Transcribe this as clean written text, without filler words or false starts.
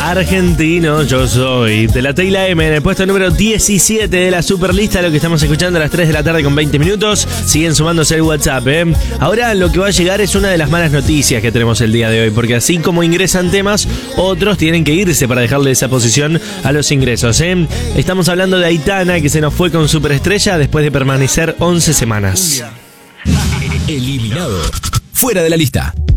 Argentino yo soy. De la Teyla M en el puesto número 17 de la Superlista, lo que estamos escuchando a las 3 de la tarde con 20 minutos. Siguen sumándose el WhatsApp, Ahora lo que va a llegar es una de las malas noticias que tenemos el día de hoy, porque así como ingresan temas, otros tienen que irse para dejarle esa posición a los ingresos, Estamos hablando de Aitana, que se nos fue con Superestrella después de permanecer 11 semanas. Eliminado. Fuera de la lista.